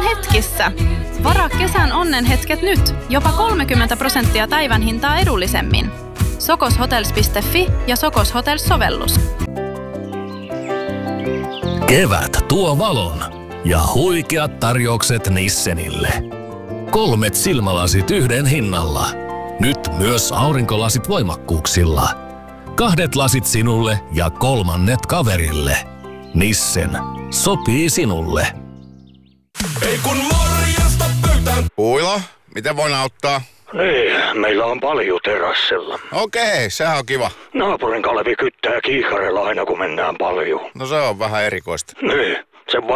hetkissä. Varaa kesän onnenhetket nyt. Jopa 30% päivän hintaa edullisemmin. sokoshotels.fi ja Sokos Hotels-sovellus. Kevät tuo valon ja huikeat tarjoukset Nissenille. 3 silmälasit yhden hinnalla. Nyt myös aurinkolasit voimakkuuksilla. 2 lasit sinulle ja 3 kaverille. Nissen. Sopii sinulle. Ei kun morjesta pöytään. Puilo, miten voin auttaa? Niin, meillä on paljon terassilla. Okei, sehän on kiva. Naapurin Kalevi kyttää kiikarella aina kun mennään paljon. No se on vähän erikoista. Niin, se